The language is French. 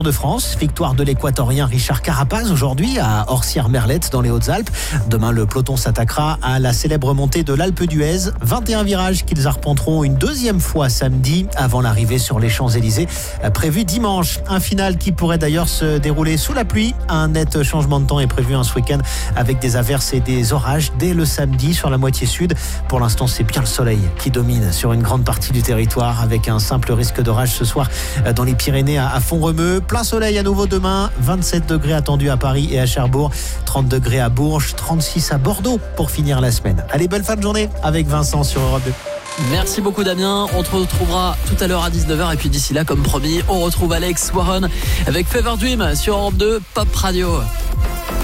de France, victoire de l'équatorien Richard Carapaz aujourd'hui à Orsières-Merlette dans les Hautes-Alpes. Demain, le peloton s'attaquera à la célèbre montée de l'Alpe d'Huez. 21 virages qu'ils arpenteront une deuxième fois samedi avant l'arrivée sur les Champs-Élysées prévue dimanche. Un final qui pourrait d'ailleurs se dérouler sous la pluie. Un net changement de temps est prévu ce week-end avec des averses et des orages dès le samedi sur la moitié sud. Pour l'instant, c'est bien le soleil qui domine sur une grande partie du territoire avec un simple risque d'orage ce soir dans les Pyrénées à Font-Romeu. Plein soleil à nouveau demain, 27 degrés attendus à Paris et à Cherbourg, 30 degrés à Bourges, 36 à Bordeaux pour finir la semaine. Allez, belle fin de journée avec Vincent sur Europe 2. Merci beaucoup Damien, on te retrouvera tout à l'heure à 19h et puis d'ici là, comme promis, on retrouve Alex Warren avec Fever Dream sur Europe 2 Pop Radio.